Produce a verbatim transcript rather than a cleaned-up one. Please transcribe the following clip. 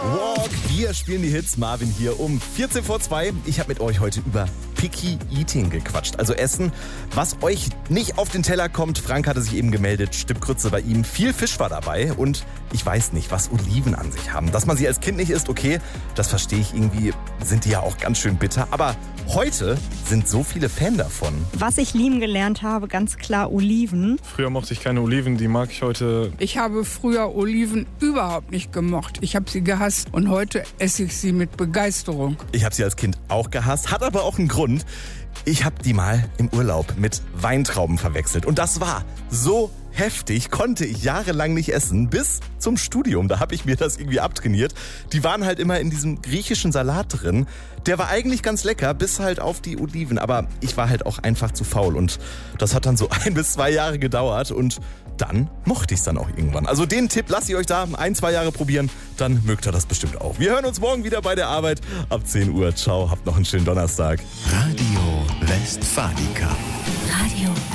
Walk, wir spielen die Hits. Marvin hier um vierzehn vor zwei. Ich habe mit euch heute über Picky Eating gequatscht. Also Essen, was euch nicht auf den Teller kommt. Frank hatte sich eben gemeldet, Stippgrütze bei ihm. Viel Fisch war dabei und ich weiß nicht, was Oliven an sich haben. Dass man sie als Kind nicht isst, okay, das verstehe ich irgendwie, sind die ja auch ganz schön bitter. Aber heute sind so viele Fan davon. Was ich lieben gelernt habe, ganz klar Oliven. Früher mochte ich keine Oliven, die mag ich heute. Ich habe früher Oliven überhaupt nicht gemocht. Ich habe sie gehasst und heute esse ich sie mit Begeisterung. Ich habe sie als Kind auch gehasst, hat aber auch einen Grund. Ich habe die mal im Urlaub mit Weintrauben verwechselt und das war so heftig, konnte ich jahrelang nicht essen, bis zum Studium. Da habe ich mir das irgendwie abtrainiert. Die waren halt immer in diesem griechischen Salat drin. Der war eigentlich ganz lecker, bis halt auf die Oliven. Aber ich war halt auch einfach zu faul und das hat dann so ein bis zwei Jahre gedauert und dann mochte ich es dann auch irgendwann. Also den Tipp lasse ich euch da ein, zwei Jahre probieren, dann mögt ihr das bestimmt auch. Wir hören uns morgen wieder bei der Arbeit ab zehn Uhr. Ciao, habt noch einen schönen Donnerstag. Radio Westfalica. Radio